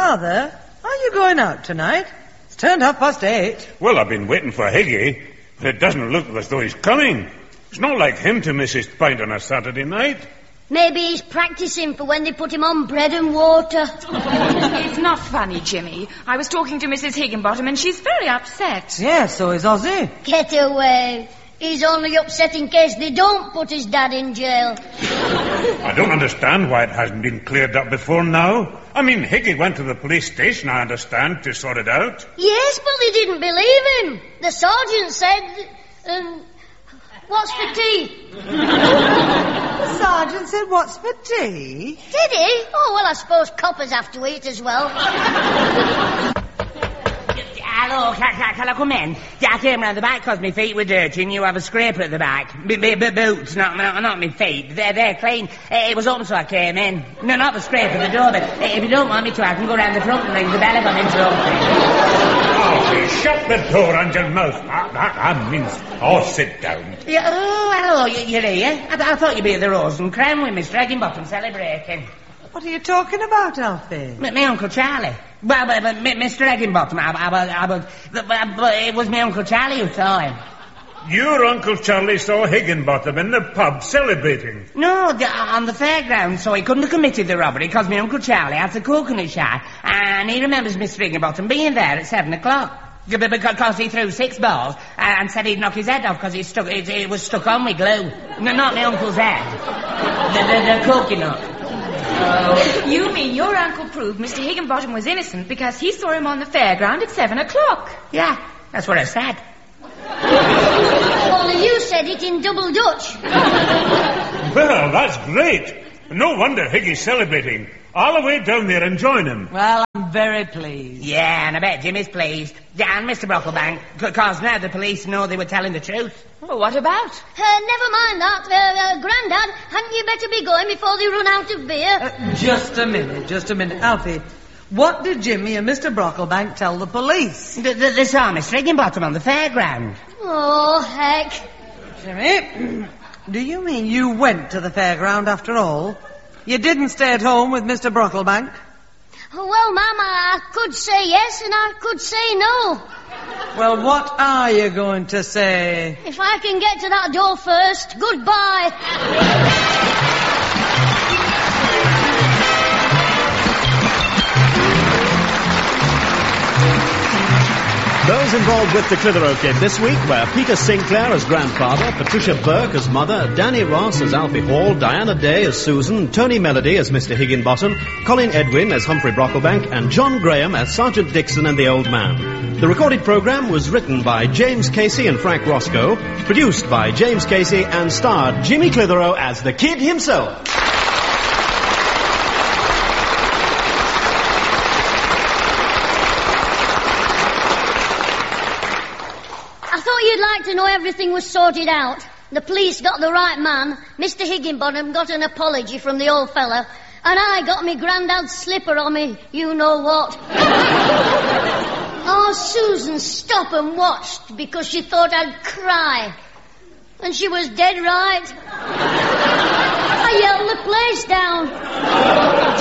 Father, are you going out tonight? It's turned 8:30. Well, I've been waiting for Higgy, but it doesn't look as though he's coming. It's not like him to miss his pint on a Saturday night. Maybe he's practicing for when they put him on bread and water. It's not funny, Jimmy. I was talking to Mrs. Higginbottom and she's very upset. Yes, so is Ozzy. Get away. He's only upset in case they don't put his dad in jail. I don't understand why it hasn't been cleared up before now. I mean, Higgy went to the police station, I understand, to sort it out. Yes, but they didn't believe him. The sergeant said... what's for tea? The sergeant said, what's for tea? Did he? Oh, well, I suppose coppers have to eat as well. Hello, can I come in? I came round the back because my feet were dirty and you have a scraper at the back. Boots, not my feet. They're clean. It was open so I came in. No, not the scraper, the door, but if you don't want me to, I can go round the front and ring the bell if I'm interrupted. Oh, shut the door and your mouth. That means... Oh, sit down. Yeah, oh, hello, you're here? I thought you'd be at the Rose and Crown with Mr. Higginbottom celebrating. What are you talking about, Alfie? My Uncle Charlie. Well, Mr. Higginbottom, it was my Uncle Charlie who saw him. Your Uncle Charlie saw Higginbottom in the pub celebrating? No, on the fairground, so he couldn't have committed the robbery because my Uncle Charlie has a coconut shot and he remembers Mr. Higginbottom being there at 7 o'clock. Because he threw 6 balls and said he'd knock his head off because it was stuck on with glue. No, not my uncle's head. The coconut. Oh. You mean your uncle proved Mr. Higginbottom was innocent because he saw him on the fairground at 7 o'clock? Yeah, that's what I said. Only you said it in double Dutch. Well, that's great. No wonder Higgy's celebrating. I'll away down there and join him. Well, I'm very pleased. Yeah, and I bet Jimmy's pleased. And Mr. Brocklebank, because now the police know they were telling the truth. Well, what about? Never mind that. Grandad, hadn't you better be going before they run out of beer? Just a minute. Alfie, what did Jimmy and Mr. Brocklebank tell the police? They saw Mr. Higginbottom on the fairground. Oh, heck. Jimmy, do you mean you went to the fairground after all? You didn't stay at home with Mr. Brocklebank? Well, Mama, I could say yes and I could say no. Well, what are you going to say? If I can get to that door first, goodbye. Those involved with the Clitheroe Kid this week were Peter Sinclair as grandfather, Patricia Burke as mother, Danny Ross as Alfie Hall, Diana Day as Susan, Tony Melody as Mr. Higginbottom, Colin Edwin as Humphrey Brocklebank, and John Graham as Sergeant Dixon and the Old Man. The recorded programme was written by James Casey and Frank Roscoe, produced by James Casey, and starred Jimmy Clitheroe as the Kid himself. You'd like to know everything was sorted out. The police got the right man, Mr. Higginbottom got an apology from the old fella, and I got me granddad's slipper on me, you know what. Oh, Susan stopped and watched because she thought I'd cry. And she was dead right. I yelled the place down.